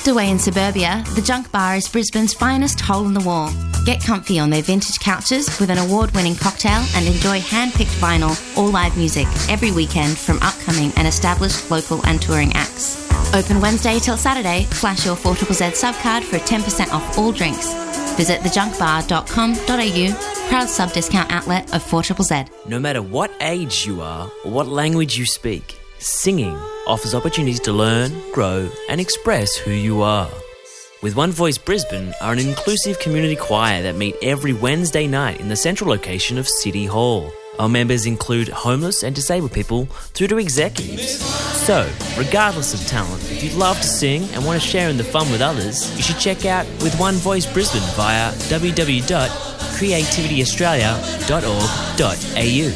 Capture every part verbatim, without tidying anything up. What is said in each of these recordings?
Tucked away in suburbia, the Junk Bar is Brisbane's finest hole-in-the-wall. Get comfy on their vintage couches with an award-winning cocktail and enjoy hand-picked vinyl or live music every weekend from upcoming and established local and touring acts. Open Wednesday till Saturday. Flash your four Z Z Z subcard for ten percent off all drinks. Visit the junk bar dot com dot a u, proud sub-discount outlet of four Z Z Z. No matter what age you are or what language you speak, singing offers opportunities to learn, grow and express who you are. With One Voice Brisbane are an inclusive community choir that meet every Wednesday night in the central location of City Hall. Our members include homeless and disabled people through to executives. So, regardless of talent, if you'd love to sing and want to share in the fun with others, you should check out With One Voice Brisbane via w w w dot creativity australia dot org dot a u.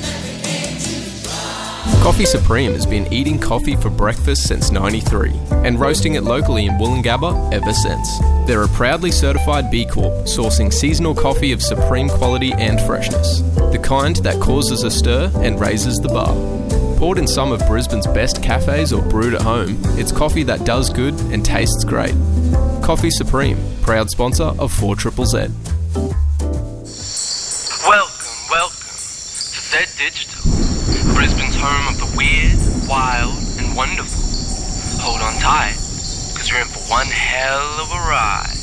Coffee Supreme has been eating coffee for breakfast since ninety-three and roasting it locally in Woolloongabba ever since. They're a proudly certified B Corp, sourcing seasonal coffee of supreme quality and freshness. The kind that causes a stir and raises the bar. Poured in some of Brisbane's best cafes or brewed at home, it's coffee that does good and tastes great. Coffee Supreme, proud sponsor of four Z Z Z. Welcome, welcome to Z Digital, Brisbane's home of the weird, wild and wonderful. Hold on tight, because you're in for one hell of a ride.